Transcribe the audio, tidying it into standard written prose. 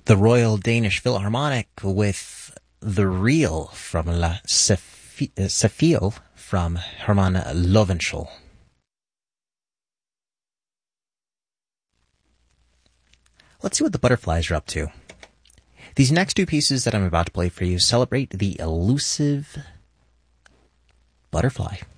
the Royal Danish Philharmonic with The Reel from La Sefil from Herman Lovenschul. Let's see what the Butterflies are up to. These next two pieces that I'm about to play for you celebrate the elusive butterfly.